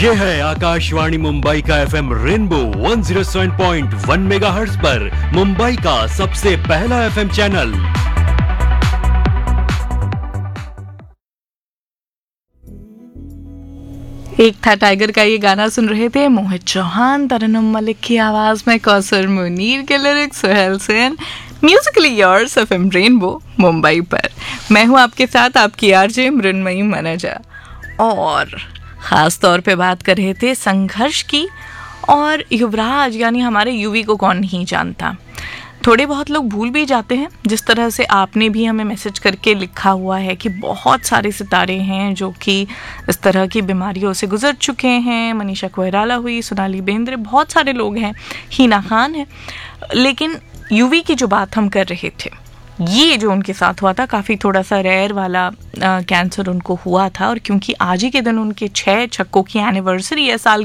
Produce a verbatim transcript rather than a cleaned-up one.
ये है आकाशवाणी मुंबई का FM rainbow one zero seven point one megahertz पर मुंबई का सबसे पहला एफएम चैनल। एक था टाइगर का ये गाना सुन रहे थे मोहित चौहान, तरन्नुम मलिक की आवाज में, कौसर मुनीर के lyrics, Suhail Sen, Musically yours FM rainbow Mumbai पर। मैं हूँ आपके साथ आपकी आरजे मृण्मयी मनजा, और ख़ास तौर पे बात कर रहे थे संघर्ष की। और युवराज यानी हमारे यूवी को कौन नहीं जानता। थोड़े बहुत लोग भूल भी जाते हैं, जिस तरह से आपने भी हमें मैसेज करके लिखा हुआ है कि बहुत सारे सितारे हैं जो कि इस तरह की बीमारियों से गुजर चुके हैं। मनीषा कोइराला हुई, सोनाली बेंद्रे, बहुत सारे लोग हैं, हीना खान है। लेकिन यूवी की जो बात हम कर रहे थे, ये जो उनके साथ हुआ था काफ़ी थोड़ा सा रेयर वाला आ, कैंसर उनको हुआ था। और क्योंकि आज ही के दिन उनके छः छक्कों की एनिवर्सरी है, साल